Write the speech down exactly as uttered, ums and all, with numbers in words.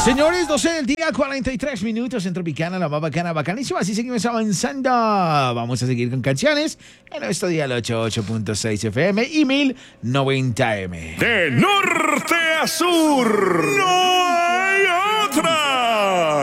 Señores, doce del día, cuarenta y tres minutos en Tropicana, la más bacana, bacanísima. Así seguimos avanzando. Vamos a seguir con canciones en nuestro día ochenta y ocho punto seis F M y mil noventa M. De norte a sur. ¡No!